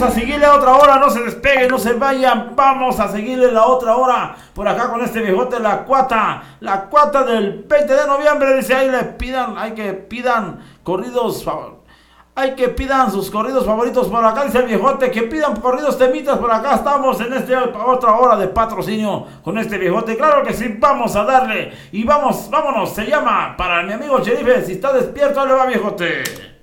a seguirle a otra hora, no se despeguen, no se vayan, vamos a seguirle la otra hora, por acá con este viejote, la cuata del 20 de noviembre, dice, ahí le pidan, hay que pidan sus corridos favoritos por acá, dice el viejote, que pidan corridos temitas por acá, estamos en esta otra hora de patrocinio con este viejote, claro que sí, vamos a darle, y vámonos, se llama, para mi amigo Sheriff, si está despierto, le va viejote.